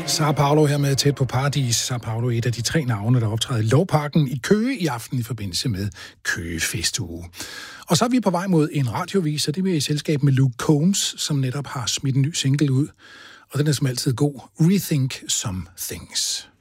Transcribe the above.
Sara Paulo her med Tæt på Paradis. Sara Paulo er et af de 3 navne, der optræder i Lovparken i Køge i aften i forbindelse med Køge Festuge. Og så er vi på vej mod en radiovis, og det er i selskab med Luke Combs, som netop har smidt en ny single ud. Og den er som altid god. Rethink Some Things.